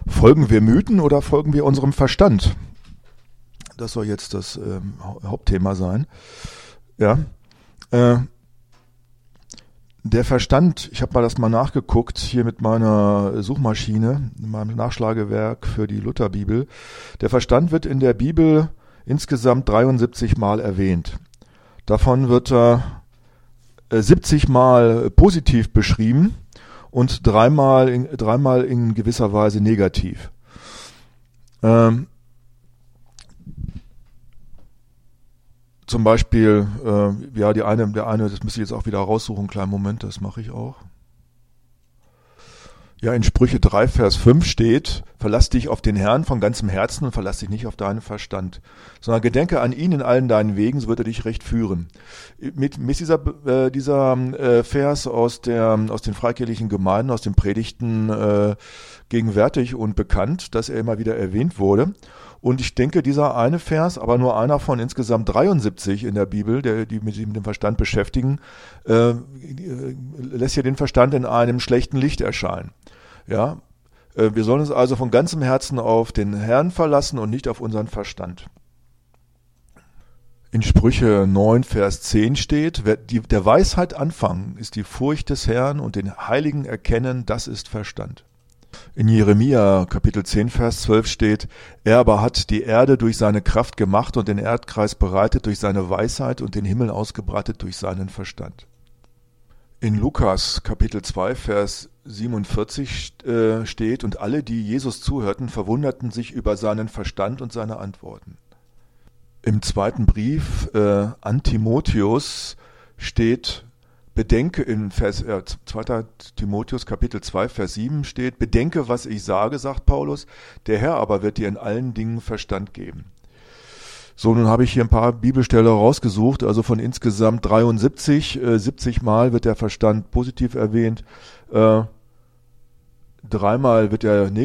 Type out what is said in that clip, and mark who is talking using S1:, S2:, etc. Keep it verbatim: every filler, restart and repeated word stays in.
S1: Folgen wir Mythen oder folgen wir unserem Verstand? Das soll jetzt das ähm, Hauptthema sein. Ja. Äh, der Verstand, ich habe mal das mal nachgeguckt, hier mit meiner Suchmaschine, in meinem Nachschlagewerk für die Lutherbibel. Der Verstand wird in der Bibel insgesamt dreiundsiebzig Mal erwähnt. Davon wird er äh, siebzig Mal positiv beschrieben und dreimal in, dreimal in gewisser Weise negativ. Ähm, Zum Beispiel, äh, ja, die eine, der eine, das müsste ich jetzt auch wieder raussuchen, einen kleinen Moment, das mache ich auch. Ja, in Sprüche drei, Vers fünf steht, verlass dich auf den Herrn von ganzem Herzen und verlass dich nicht auf deinen Verstand, sondern gedenke an ihn in allen deinen Wegen, so wird er dich recht führen. Mit, mit dieser, äh, dieser äh, Vers aus, der, aus den freikirchlichen Gemeinden, aus den Predigten äh, gegenwärtig und bekannt, dass er immer wieder erwähnt wurde. Und ich denke, dieser eine Vers, aber nur einer von insgesamt dreiundsiebzig in der Bibel, der, die sich mit dem Verstand beschäftigen, äh, lässt hier den Verstand in einem schlechten Licht erscheinen. Ja, äh, wir sollen uns also von ganzem Herzen auf den Herrn verlassen und nicht auf unseren Verstand. In Sprüche neun, Vers zehn steht, wer die, der Weisheit Anfang ist die Furcht des Herrn und den Heiligen erkennen, das ist Verstand. In Jeremia Kapitel zehn, Vers zwölf steht, er aber hat die Erde durch seine Kraft gemacht und den Erdkreis bereitet durch seine Weisheit und den Himmel ausgebreitet durch seinen Verstand. In Lukas Kapitel zwei, Vers siebenundvierzig äh, steht, und alle, die Jesus zuhörten, verwunderten sich über seinen Verstand und seine Antworten. Im zweiten Brief äh, an Timotheus steht, Bedenke in Vers, äh, zweiter Timotheus Kapitel zwei, Vers sieben steht, bedenke, was ich sage, sagt Paulus, der Herr aber wird dir in allen Dingen Verstand geben. So, nun habe ich hier ein paar Bibelstellen rausgesucht, also von insgesamt dreiundsiebzig, äh, siebzig Mal wird der Verstand positiv erwähnt, äh, dreimal wird er negativ